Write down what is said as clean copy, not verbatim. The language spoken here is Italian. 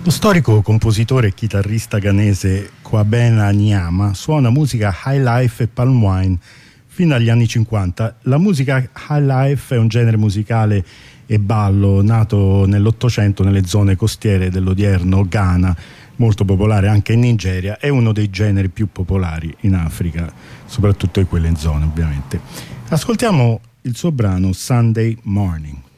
Lo storico compositore e chitarrista ghanese Kwabena Nyama suona musica high life e palm wine fino agli anni 50. La musica high life è un genere musicale e ballo nato nell'Ottocento nelle zone costiere dell'odierno Ghana, molto popolare anche in Nigeria, è uno dei generi più popolari in Africa, soprattutto in quelle zone ovviamente. Ascoltiamo il suo brano Sunday Morning.